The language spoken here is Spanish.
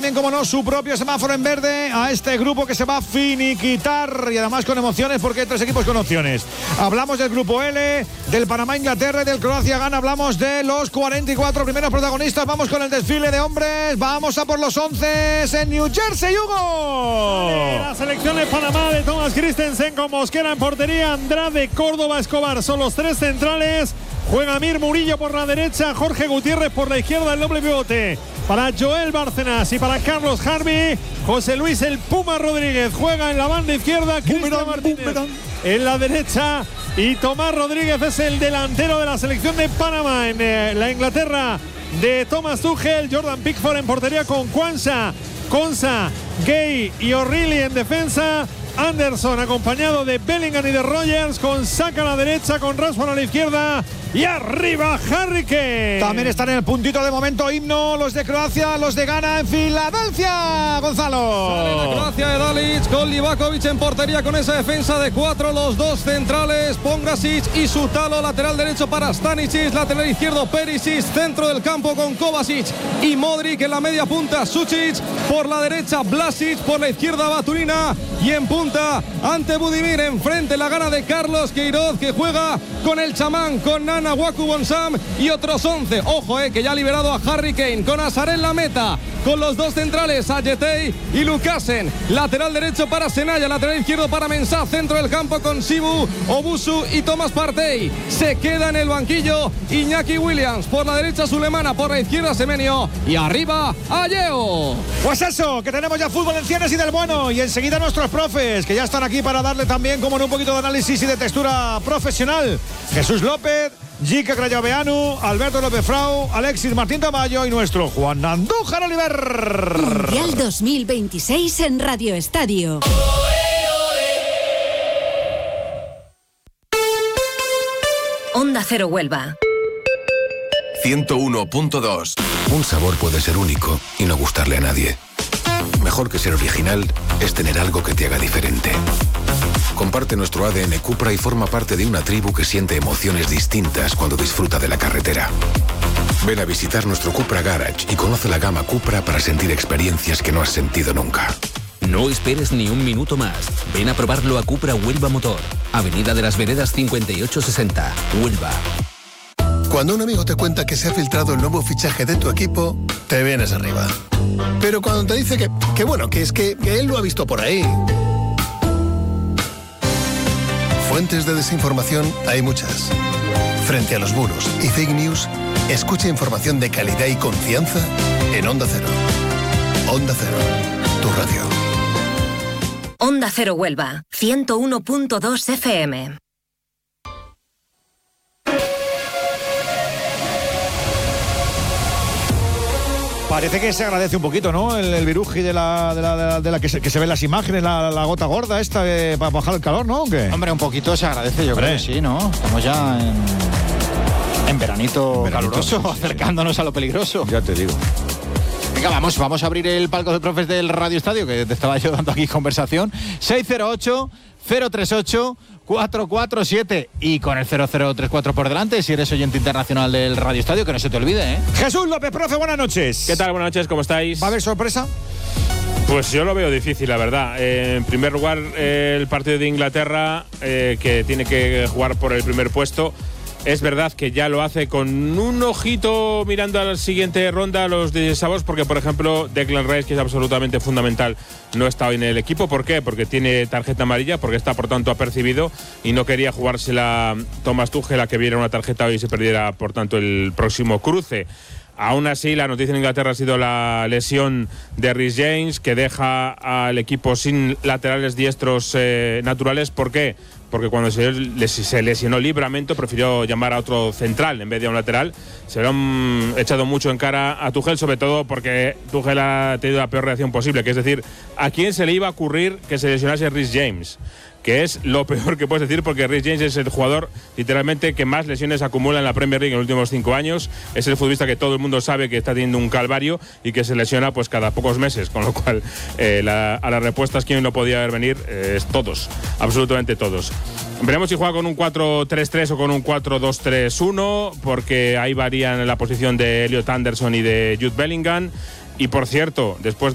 también, como no, su propio semáforo en verde a este grupo que se va a finiquitar, y además con emociones, porque hay 3 equipos con opciones. Hablamos del grupo L, del Panamá-Inglaterra y del Croacia-Ghana. Hablamos de los 44 primeros protagonistas. Vamos con el desfile de hombres. Vamos a por los 11 en New Jersey, Hugo. La selección de Panamá de Thomas Christensen con Mosquera en portería, Andrade, Córdoba, Escobar son los 3 centrales. Juega Mir Murillo por la derecha, Jorge Gutiérrez por la izquierda, el doble pivote para Joel Bárcenas y para Carlos Harvey. José Luis el Puma Rodríguez juega en la banda izquierda, Cristian Martínez en la derecha, y Tomás Rodríguez es el delantero de la selección de Panamá. En la Inglaterra de Thomas Tuchel, Jordan Pickford en portería con Kwanzaa, Konsa, Gay y O'Reilly en defensa. Anderson acompañado de Bellingham y de Rogers, con Saka a la derecha, con Rashford a la izquierda y arriba Harry Kane. También están en el puntito de momento himno los de Croacia, los de Ghana en Filadelfia, Gonzalo. Sale la Croacia de Dalic con Livakovic en portería, con esa defensa de 4, los 2 centrales, Pongrasic y Sutalo, lateral derecho para Stanisic, lateral izquierdo Perisic, centro del campo con Kovacic y Modric, en la media punta Sucic, por la derecha Vlasic, por la izquierda Baturina, y en punta ante Budimir, enfrente la gana de Carlos Queiroz, que juega con el chamán, con Nana Waku-Bonsam y otros 11. Ojo, que ya ha liberado a Harry Kane, con Azar en la meta, con los 2 centrales, Ayetey y Lukasen, lateral derecho para Senaya, lateral izquierdo para Mensah, centro del campo con Sibu, Obusu y Thomas Partey. Se queda en el banquillo Iñaki Williams, por la derecha Sulemana, por la izquierda Semenyo y arriba Ayeo. Pues eso, que tenemos ya fútbol en cienes y del bueno, y enseguida nuestros profes, que ya están aquí para darle también, como en un poquito de análisis y de textura profesional. Jesús López, Jica Crayoveanu, Alberto López Frau, Alexis Martín Tamayo y nuestro Juan Andújar Oliver. Mundial 2026 en Radio Estadio. Onda Cero Huelva 101.2. Un sabor puede ser único y no gustarle a nadie. Mejor que ser original es tener algo que te haga diferente. Comparte nuestro ADN Cupra y forma parte de una tribu que siente emociones distintas cuando disfruta de la carretera. Ven a visitar nuestro Cupra Garage y conoce la gama Cupra para sentir experiencias que no has sentido nunca. No esperes ni un minuto más. Ven a probarlo a Cupra Huelva Motor. Avenida de las Veredas 5860, Huelva. Cuando un amigo te cuenta que se ha filtrado el nuevo fichaje de tu equipo, te vienes arriba. Pero cuando te dice que bueno, que es que él lo ha visto por ahí. Fuentes de desinformación hay muchas. Frente a los bulos y fake news, escucha información de calidad y confianza en Onda Cero. Onda Cero, tu radio. Onda Cero Huelva 101.2 FM. Parece que se agradece un poquito, ¿no? El viruji de la que se ven las imágenes, la gota gorda esta para bajar el calor, ¿no? ¿O qué? Hombre, un poquito se agradece, yo creo que sí, ¿no? Estamos ya en veranito caluroso, sí, acercándonos a lo peligroso. Ya te digo. Venga, vamos a abrir el palco de profes del Radio Estadio, que te estaba yo dando aquí conversación. 608-038-447 y con el 0034 por delante, si eres oyente internacional del Radio Estadio, que no se te olvide, ¿eh? Jesús López, profe, buenas noches. ¿Qué tal? Buenas noches, ¿cómo estáis? ¿Va a haber sorpresa? Pues yo lo veo difícil, la verdad. En primer lugar, el partido de Inglaterra, que tiene que jugar por el primer puesto. Es verdad que ya lo hace con un ojito mirando a la siguiente ronda los de Savos, porque por ejemplo Declan Rice, que es absolutamente fundamental, no está hoy en el equipo. ¿Por qué? Porque tiene tarjeta amarilla, porque está por tanto apercibido y no quería jugársela Thomas Tuchel a que viera una tarjeta hoy y se perdiera por tanto el próximo cruce. Aún así, la noticia en Inglaterra ha sido la lesión de Reece James, que deja al equipo sin laterales diestros naturales. ¿Por qué? Porque cuando se lesionó Livramento prefirió llamar a otro central en vez de a un lateral. Se lo han echado mucho en cara a Tuchel, sobre todo porque Tuchel ha tenido la peor reacción posible, que es decir, ¿a quién se le iba a ocurrir que se lesionase Reece James? Que es lo peor que puedes decir, porque Reece James es el jugador literalmente que más lesiones acumula en la Premier League en los últimos 5 años. Es el futbolista que todo el mundo sabe que está teniendo un calvario y que se lesiona pues cada pocos meses, con lo cual a las respuestas quien no podía ver venir es todos, absolutamente todos. Veremos si juega con un 4-3-3 o con un 4-2-3-1, porque ahí varían la posición de Elliot Anderson y de Jude Bellingham. Y por cierto, después